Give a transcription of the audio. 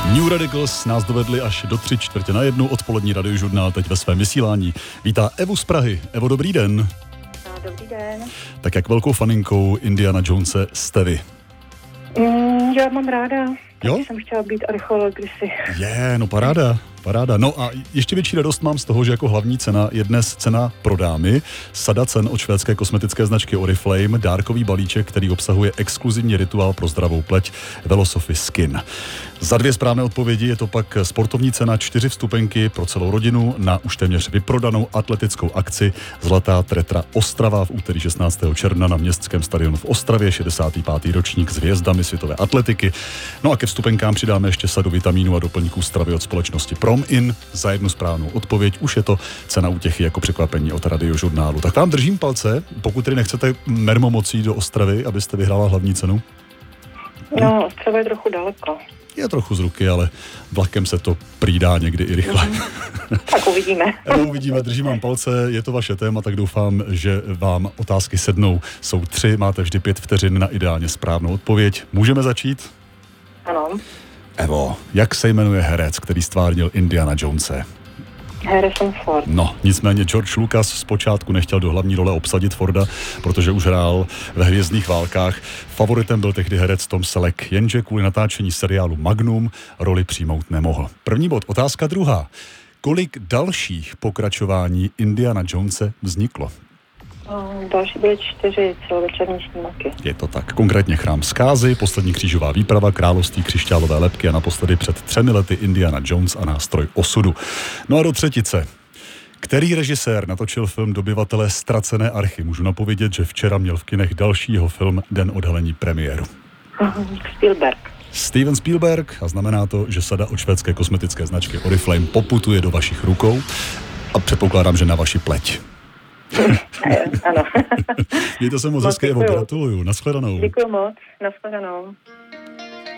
New Radicals nás dovedli až do 3:45 odpolední radiožurnál teď ve svém vysílání. Vítá Evu z Prahy. Evo, dobrý den. Dobrý den. Tak jak velkou faninkou Indiana Jonese jste vy? Já mám ráda. Jo? Jsem chtěla být archeolog kdysi. No paráda. No a ještě větší radost mám z toho, že jako hlavní cena je dnes cena pro dámy. Sada cen od švédské kosmetické značky Oriflame, dárkový balíček, který obsahuje exkluzivní rituál pro zdravou pleť Velosophy Skin. Za 2 správné odpovědi je to pak sportovní cena 4 vstupenky pro celou rodinu na už téměř vyprodanou atletickou akci Zlatá Tretra Ostrava v úterý 16. června na městském stadionu v Ostravě, 65. ročník s hvězdami světové atletiky. No a ke vstupenkám přidáme ještě sadu vitamínů a doplňků stravy od společnosti Prom-In. Za jednu správnou odpověď už je to cena útěchy jako překvapení od radiožurnálu. Tak vám držím palce, pokud tedy nechcete mermomocí do Ostravy, abyste vyhrála hlavní cenu. No, Ostrava je trochu daleko. Je trochu z ruky, ale vlakem se to prýdá někdy i rychle. Tak uvidíme. Uvidíme, držím vám palce, je to vaše téma, tak doufám, že vám otázky sednou. Jsou 3, máte vždy 5 vteřin na ideálně správnou odpověď. Můžeme začít? Ano. Evo, jak se jmenuje herec, který stvárnil Indiana Jonese? Harrison Ford. No, nicméně George Lucas zpočátku nechtěl do hlavní role obsadit Forda, protože už hrál ve Hvězdných válkách. Favoritem byl tehdy herec Tom Selleck, jenže kvůli natáčení seriálu Magnum roli přijmout nemohl. První bod, otázka druhá. Kolik dalších pokračování Indiana Jonese vzniklo? Další byly 4 celovečerní snímky. Je to tak. Konkrétně Chrám zkázy, Poslední křížová výprava, Království křišťálové lebky a naposledy před 3 lety Indiana Jones a nástroj osudu. No a do třetice. Který režisér natočil film Dobyvatelé ztracené archy? Můžu napovědět, že včera měl v kinech dalšího film den odhalení premiéru. Spielberg. Steven Spielberg, a znamená to, že sada od švédské kosmetické značky Oriflame poputuje do vašich rukou a předpokládám, že na vaši pleť. Ano. Mějte se moc hezky, Evo, gratuluju. Nashledanou. Děkuju moc. Nashledanou.